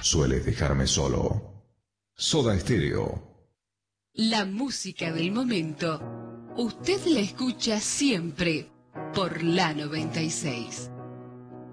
sueles dejarme solo. Soda Stereo. La música del momento, usted la escucha siempre por la 96.